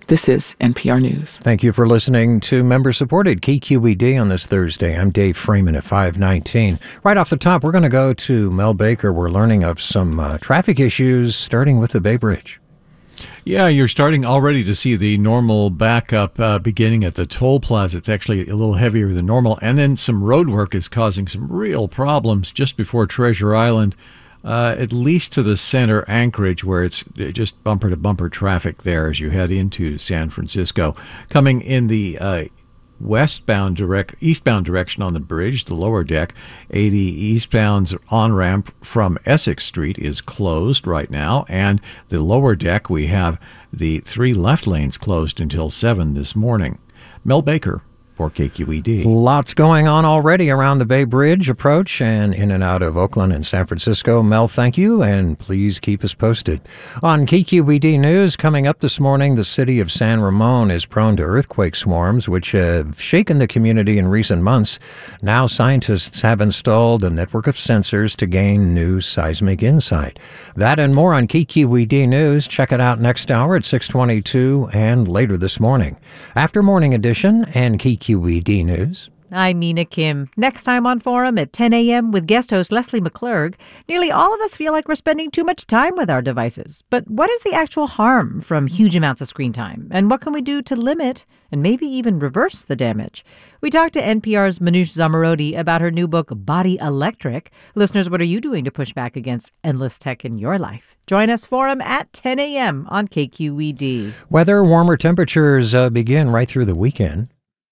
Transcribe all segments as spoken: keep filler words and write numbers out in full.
This is N P R News. Thank you for listening to member-supported K Q E D on this Thursday. I'm Dave Freeman at five nineteen. Right off the top, we're going to go to Mel Baker. We're learning of some uh, traffic issues, starting with the Bay Bridge. Yeah, you're starting already to see the normal backup uh, beginning at the toll plaza. It's actually a little heavier than normal. And then some road work is causing some real problems just before Treasure Island. Uh, at least to the center Anchorage, where it's just bumper-to-bumper traffic there as you head into San Francisco. Coming in the uh, westbound direct, eastbound direction on the bridge, the lower deck, eighty eastbound's on-ramp from Essex Street is closed right now, and the lower deck, we have the three left lanes closed until seven this morning. Mel Baker for K Q E D. Lots going on already around the Bay Bridge approach and in and out of Oakland and San Francisco. Mel, thank you, and please keep us posted. On K Q E D News, coming up this morning, the city of San Ramon is prone to earthquake swarms, which have shaken the community in recent months. Now scientists have installed a network of sensors to gain new seismic insight. That and more on K Q E D News. Check it out next hour at six twenty-two and later this morning. After Morning Edition and K Q E D News. I'm Mina Kim. Next time on Forum at ten a.m. with guest host Leslie McClurg. Nearly all of us feel like we're spending too much time with our devices. But what is the actual harm from huge amounts of screen time? And what can we do to limit and maybe even reverse the damage? We talked to N P R's Manoush Zomorodi about her new book, Body Electric. Listeners, what are you doing to push back against endless tech in your life? Join us Forum at ten a.m. on K Q E D. Weather, warmer temperatures uh, begin right through the weekend.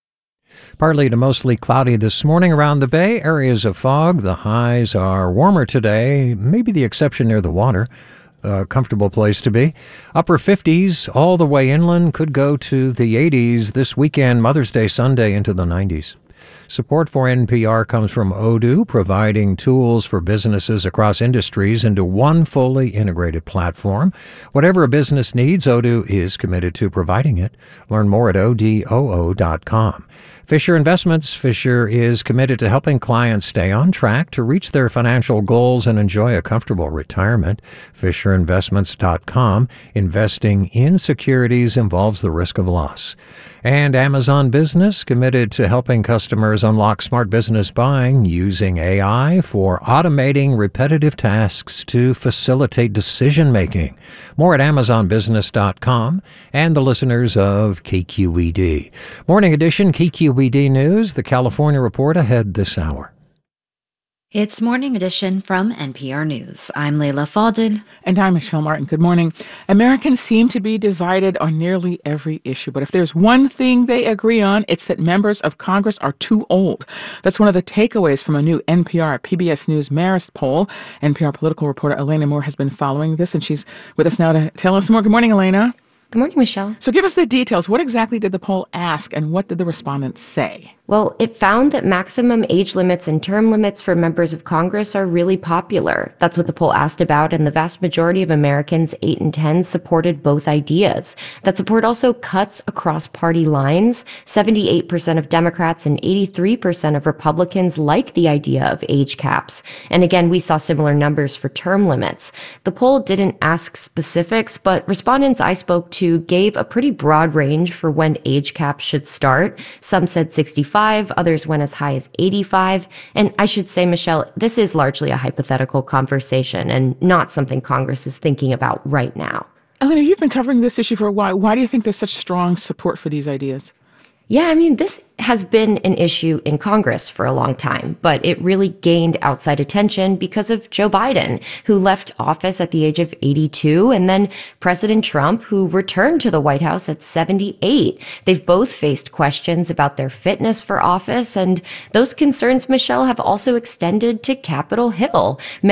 Partly to mostly cloudy this morning around the Bay. Areas of fog. The highs are warmer today, maybe the exception near the water. A comfortable place to be. Upper fifties all the way inland, could go to the eighties this weekend, Mother's Day Sunday into the nineties. Support for N P R comes from Odoo, providing tools for businesses across industries into one fully integrated platform. Whatever a business needs, Odoo is committed to providing it. Learn more at O D O O dot com. Fisher Investments. Fisher is committed to helping clients stay on track to reach their financial goals and enjoy a comfortable retirement. Fisher Investments dot com. Investing in securities involves the risk of loss. And Amazon Business, committed to helping customers unlock smart business buying using A I for automating repetitive tasks to facilitate decision-making. More at Amazon Business dot com and the listeners of K Q E D. Morning Edition, K Q E D News, the California Report ahead this hour. It's Morning Edition from N P R News. I'm Layla Faldin. And I'm Michelle Martin. Good morning. Americans seem to be divided on nearly every issue, but if there's one thing they agree on, it's that members of Congress are too old. That's one of the takeaways from a new N P R P B S News Marist poll. N P R political reporter Elena Moore has been following this, and she's with us now to tell us more. Good morning, Elena. Good morning, Michelle. So give us the details. What exactly did the poll ask, and what did the respondents say? Well, it found that maximum age limits and term limits for members of Congress are really popular. That's what the poll asked about, and the vast majority of Americans, eight in ten, supported both ideas. That support also cuts across party lines. seventy-eight percent of Democrats and eighty-three percent of Republicans like the idea of age caps. And again, we saw similar numbers for term limits. The poll didn't ask specifics, but respondents I spoke to gave a pretty broad range for when age caps should start. Some said sixty-five, others went as high as eighty-five. And I should say, Michelle, this is largely a hypothetical conversation and not something Congress is thinking about right now. Elena, you've been covering this issue for a while. Why do you think there's such strong support for these ideas? Yeah, I mean, this has been an issue in Congress for a long time, but it really gained outside attention because of Joe Biden, who left office at the age of eighty-two, and then President Trump, who returned to the White House at seventy-eight. They've both faced questions about their fitness for office, and those concerns, Michelle, have also extended to Capitol Hill.